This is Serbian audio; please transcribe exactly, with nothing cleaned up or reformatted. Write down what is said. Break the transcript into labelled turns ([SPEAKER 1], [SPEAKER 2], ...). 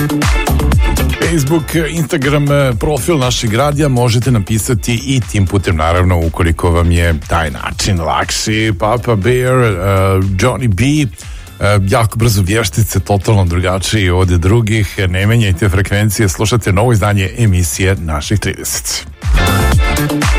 [SPEAKER 1] Facebook, Instagram profil našeg radija možete napisati i tim putem, naravno, ukoliko vam je taj način lakši. Papa Bear, uh, Johnny B, uh, jako brzo vještice, totalno drugačiji od drugih. Ne menjajte frekvencije, slušate novo izdanje emisije Naših trideset.